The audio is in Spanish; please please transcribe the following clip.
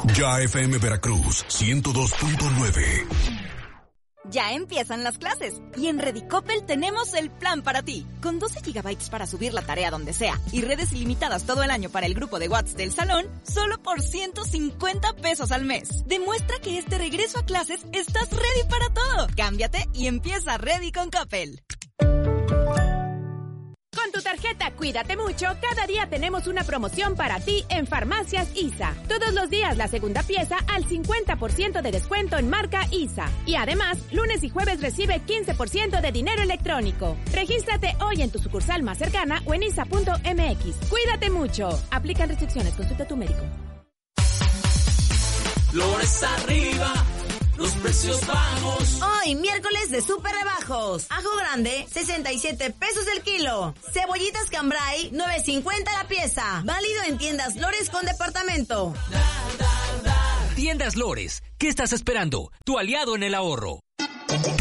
Ya FM Veracruz 102.9. Ya empiezan las clases y en Redicopel tenemos el plan para ti. Con 12 GB para subir la tarea donde sea y redes ilimitadas todo el año para el grupo de WhatsApp del salón, solo por 150 pesos al mes. Demuestra que este regreso a clases estás ready para todo. Cámbiate y empieza Ready con Coppel. Con tu tarjeta Cuídate Mucho, cada día tenemos una promoción para ti en Farmacias ISA. Todos los días la segunda pieza al 50% de descuento en marca ISA. Y además, lunes y jueves recibe 15% de dinero electrónico. Regístrate hoy en tu sucursal más cercana o en isa.mx. Cuídate mucho. Aplican restricciones. Consulta a tu médico. Flores arriba, los precios bajos. Hoy, miércoles de súper rebajos. Ajo grande, 67 pesos el kilo. Cebollitas Cambray, 9.50 la pieza. Válido en tiendas Lores con departamento. Tiendas Lores, ¿qué estás esperando? Tu aliado en el ahorro.